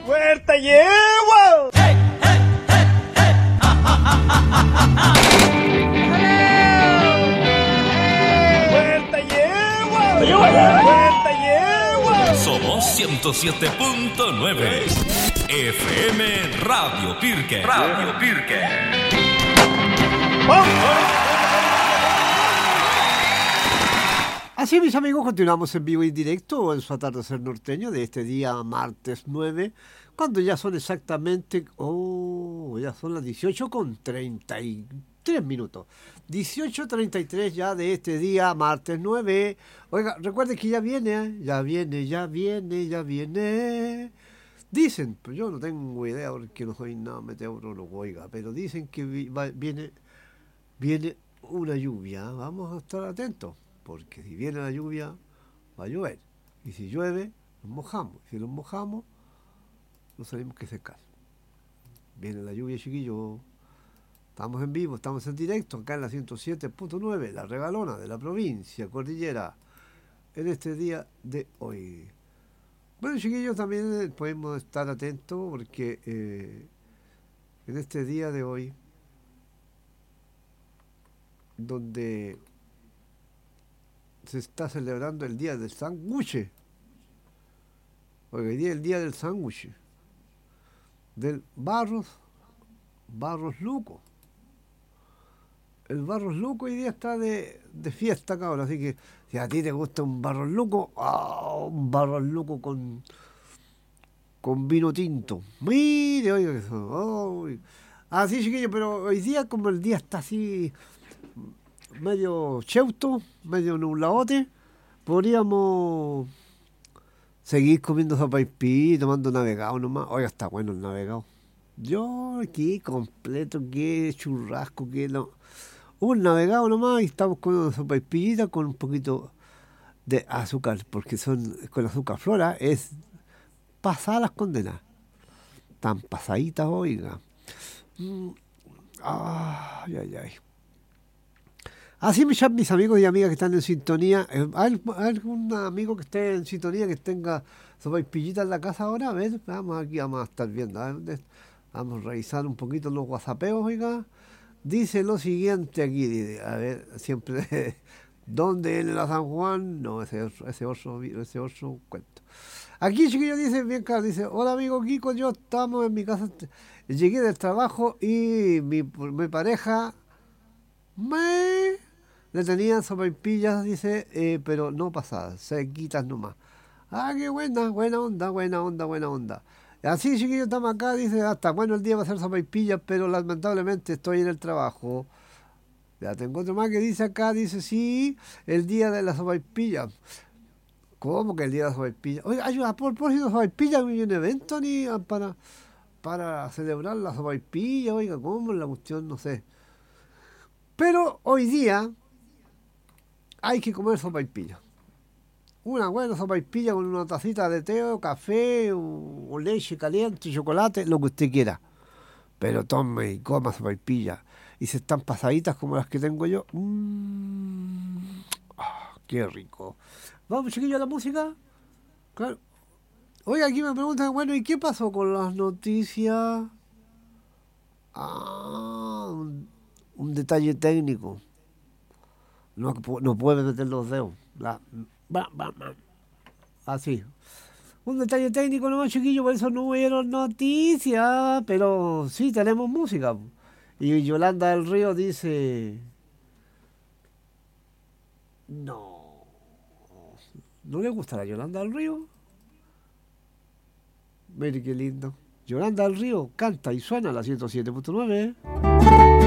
¡Fuerte yegua! ¡Fuerte yegua! ¡Fuerte yegua! Somos 107.9 FM Radio Pirque. Radio Pirque. Así, mis amigos, continuamos en vivo y directo en su atardecer norteño de este día martes 9, cuando ya son exactamente, ya son las 18:33 minutos. 18:33 ya de este día martes 9. Oiga, recuerden que ya viene, ya viene. Dicen, pues yo no tengo idea porque no soy nada meteorólogo, oiga, pero dicen que viene una lluvia. Vamos a estar atentos. Porque si viene la lluvia, va a llover. Y si llueve, nos mojamos. Si nos mojamos, no sabemos qué secar. Viene la lluvia, chiquillos. Estamos en vivo, estamos en directo, acá en la 107.9, la regalona de la provincia Cordillera, en este día de hoy. Bueno, chiquillos, también podemos estar atentos porque en este día de hoy, donde se está celebrando el día del sándwich. Hoy día es el día del sándwich. Del Barros Luco. El Barros Luco hoy día está de fiesta, cabrón. Así que si a ti te gusta un Barros Luco, un Barros Luco con vino tinto. Mire, oiga eso. Así, chiquillo, pero hoy día como el día está así medio cheuto, medio nublaote, podríamos seguir comiendo sopaipí, tomando navegado nomás. Oiga, está bueno el navegado. Yo aquí completo, que churrasco, que no. Un navegado nomás y estamos comiendo sopaipillita con un poquito de azúcar, porque son con azúcar flora, es pasada las condenas. Tan pasaditas, oiga. Ay. Así mis amigos y amigas que están en sintonía, ¿algún amigo que esté en sintonía que tenga sopaipillita en la casa ahora? A ver, vamos a estar viendo. Vamos a revisar un poquito los whatsappeos, oiga. Dice lo siguiente aquí, dice, a ver, siempre, ¿dónde viene la San Juan? No, ese otro cuento. Aquí, chiquillo, dice, bien claro, dice, hola amigo Kiko, yo estamos en mi casa, llegué del trabajo y mi pareja le tenían sopaipillas, dice, pero no pasadas, sequitas nomás. Ah, qué buena onda. Así, chiquillos, estamos acá, dice, hasta bueno el día va a ser sopaipillas, pero lamentablemente estoy en el trabajo. Ya tengo otro más que dice acá, dice, sí, el día de la sopaipilla. ¿Cómo que el día de la sopaipilla? Oiga, a propósito de sopaipilla, ¿hay un evento ni para celebrar la sopaipilla? Oiga, ¿cómo es la cuestión? No sé. Pero hoy día hay que comer sopaipilla. Una buena sopaipilla con una tacita de té o café o leche caliente, chocolate, lo que usted quiera. Pero tome y coma sopaipilla. Y si están pasaditas como las que tengo yo, qué rico. Vamos, chiquillos, a la música. Claro. Oiga, aquí me preguntan, bueno, ¿y qué pasó con las noticias? Un detalle técnico. No puede meter los dedos. Así. Un detalle técnico nomás, chiquillo, por eso no hubieron noticias, pero sí tenemos música. Y Yolanda del Río dice... No le gusta la Yolanda del Río. Mire qué lindo. Yolanda del Río canta y suena a la 107.9.